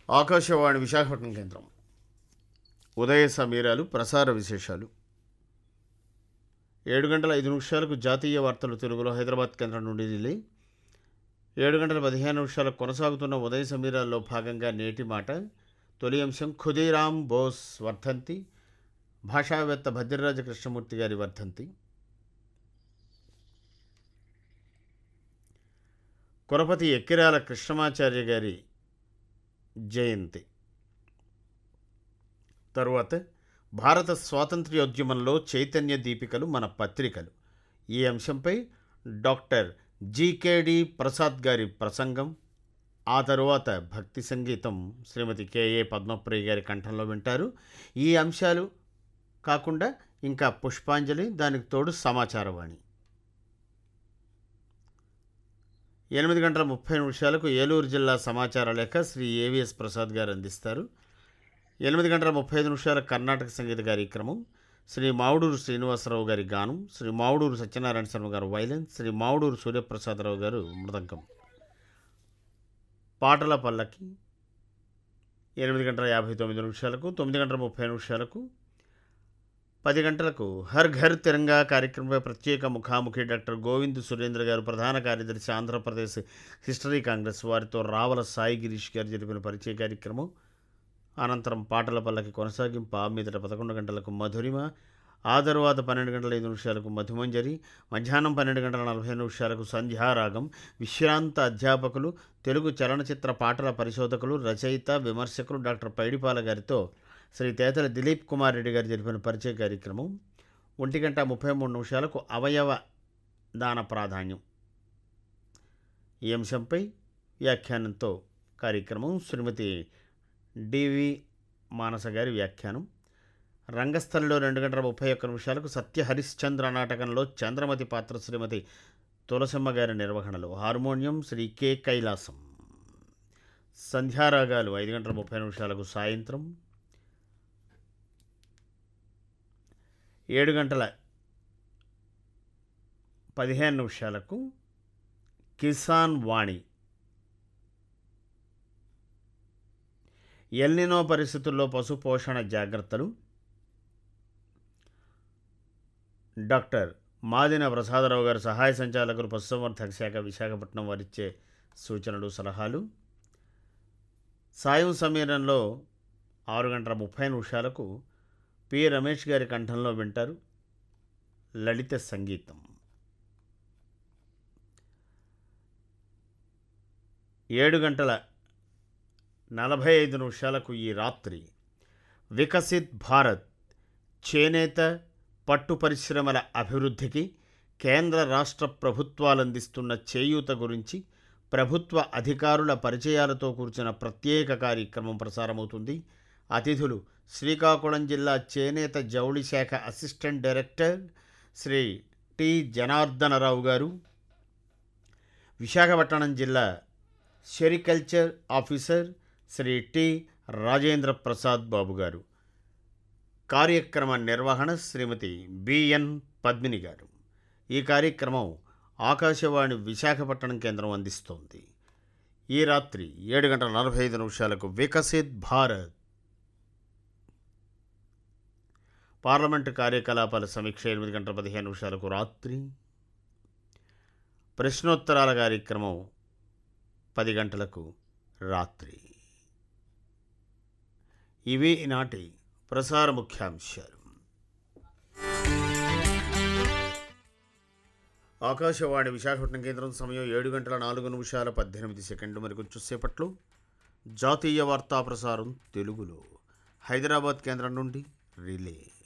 ఆకాశవాణి విశాఖపట్నం కేంద్రం. ఉదయ సమీరాలు ప్రసార విశేషాలు. 7 గంటల 5 నిమిషాలకు జాతీయ వార్తలు తెలుగులో హైదరాబాద్ కేంద్రం నుండి రిలే. 7 గంటల 15 నిమిషాలకు కొనసాగుతున్న ఉదయ సమీరాల్లో భాగంగా నేటి మాట. తొలి అంశం ఖుదీరామ్ బోస్ వర్ధంతి. భాషావేత్త భద్రరాజ కృష్ణమూర్తి గారి వర్ధంతి. కురపతి ఎక్కిరాల కృష్ణమాచార్య గారి జయంతి. తరువాత భారత స్వాతంత్ర్యోద్యమంలో చైతన్య దీపికలు మన పత్రికలు. ఈ అంశంపై డాక్టర్ జికేడి ప్రసాద్ గారి ప్రసంగం. ఆ తరువాత భక్తి సంగీతం శ్రీమతి కెఏ పద్మప్రియ గారి కంఠంలో వింటారు. ఈ అంశాలు కాకుండా ఇంకా పుష్పాంజలి, దానికి తోడు సమాచారవాణి. 8 గంటల 30 నిమిషాలకు ఏలూరు జిల్లా సమాచార లేఖ శ్రీ ఏవిఎస్ ప్రసాద్ గారు అందిస్తారు. 8 గంటల 35 నిమిషాలకు కర్ణాటక సంగీత కార్యక్రమం. శ్రీ మావుడూరు శ్రీనివాసరావు గారి గానం, శ్రీ మావుడూరు సత్యనారాయణ శర్మ గారు వైలెన్, శ్రీ మావుడూరు సూర్యప్రసాదరావు గారు మృదంగం. పాటల పల్లకి 8 గంటల 59 నిమిషాలకు, 9 గంటల 30 నిమిషాలకు, 10 గంటలకు హర్ ఘర్ తిరంగా కార్యక్రమంపై ప్రత్యేక ముఖాముఖి డాక్టర్ గోవింద్ సురేంద్ర గారు, ప్రధాన కార్యదర్శి ఆంధ్రప్రదేశ్ హిస్టరీ కాంగ్రెస్ వారితో రావల సాయి గిరీష్ గారు జరిపిన పరిచయ కార్యక్రమం. అనంతరం పాటల పల్లకి కొనసాగింపు. ఆ మీదట 11 గంటలకు మధురిమ. ఆ తరువాత 12 గంటల 5 నిమిషాలకు మధుమంజరి. మధ్యాహ్నం 12 గంటల 40 నిమిషాలకు సంధ్యారాగం. విశ్రాంత అధ్యాపకులు, తెలుగు చలనచిత్ర పాటల పరిశోధకులు, రచయిత, విమర్శకులు డాక్టర్ పైడిపాల గారితో శ్రీ తేతల దిలీప్ కుమార్ రెడ్డి గారు జరిపిన పరిచయ కార్యక్రమం. 1 గంట 33 నిమిషాలకు అవయవ దాన ప్రాధాన్యం. ఈ అంశంపై వ్యాఖ్యానంతో కార్యక్రమం. శ్రీమతి డివి మానస గారి వ్యాఖ్యానం. రంగస్థలిలో 2 గంటల 31 నిమిషాలకు సత్య హరిశ్చంద్ర నాటకంలో చంద్రమతి పాత్ర శ్రీమతి తులసమ్మ గారి నిర్వహణలో. Harmonium Shri K Kailasam. సంధ్యారాగాలు 5 గంటల 30 నిమిషాలకు సాయంత్రం. 7 గంటల 15 నిమిషాలకు కిసాన్ వాణి. ఎల్నినో పరిస్థితుల్లో పశు పోషణ జాగ్రత్తలు. డాక్టర్ మాదిన ప్రసాదరావు గారు, సహాయ సంచాలకులు, పశుసంవర్ధక శాఖ, విశాఖపట్నం వారిచ్చే సూచనలు, సలహాలు. సాయం సమీరంలో 6 గంటల 30 నిమిషాలకు పి రమేష్ గారి కంఠంలో వింటారు లలిత సంగీతం. 7 గంటల 45 నిమిషాలకు ఈ రాత్రి వికసిత్ భారత్, చేనేత పట్టు పరిశ్రమల అభివృద్ధికి కేంద్ర రాష్ట్ర ప్రభుత్వాలు అందిస్తున్న చేయూత గురించి ప్రభుత్వ అధికారుల పరిచయాలతో కూర్చున్న ప్రత్యేక కార్యక్రమం ప్రసారమవుతుంది. అతిథులు శ్రీకాకుళం జిల్లా చేనేత జౌళి శాఖ assistant director Shri T Janardhana Rao గారు, విశాఖపట్నం జిల్లా sericulture officer Shri T Rajendra Prasad Babu గారు. కార్యక్రమ నిర్వహణ శ్రీమతి బిఎన్ పద్మిని గారు. ఈ కార్యక్రమం ఆకాశవాణి విశాఖపట్నం కేంద్రం అందిస్తోంది. ఈ రాత్రి 7 గంటల 45 నిమిషాలకు వికసిత్ భారత్. పార్లమెంటు కార్యకలాపాల సమీక్ష 8 గంటల 15 నిమిషాలకు రాత్రి. ప్రశ్నోత్తరాల కార్యక్రమం 10 గంటలకు రాత్రి. ఇవి ఈనాటి ప్రసార ముఖ్యాంశాలు. ఆకాశవాణి విశాఖపట్నం కేంద్రం. సమయం 7 గంటల 4 నిమిషాల 18 సెకండ్లు. మరికొంచెం జాతీయ వార్తా ప్రసారం తెలుగులో హైదరాబాద్ కేంద్రం నుండి రిలే.